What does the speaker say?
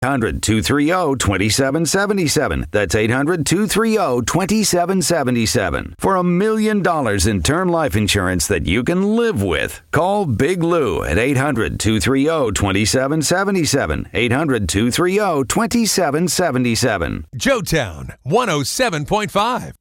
800-230-2777. That's 800-230-2777. For $1 million in term life insurance that you can live with. Call Big Lou at 800-230-2777. 800-230-2777. Joetown 107.5.